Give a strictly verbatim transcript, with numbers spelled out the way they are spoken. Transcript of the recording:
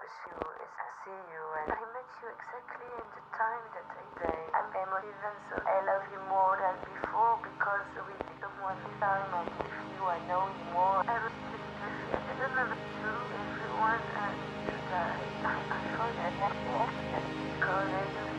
pursue is I see you, and I met you exactly in the time that I say I'm emotive, so I love you more than before because with someone this time I give you, I know you more. I respect you. I don't know what to do. Everyone uh, needs to die. I, I forget that because I do